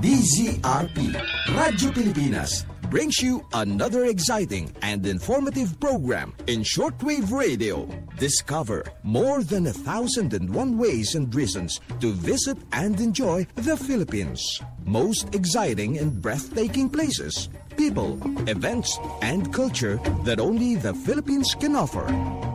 DZRP, Radyo Pilipinas, brings you another exciting and informative program in shortwave radio. Discover more than 1,001 ways and reasons to visit and enjoy the Philippines. Most exciting and breathtaking places, people, events, and culture that only the Philippines can offer.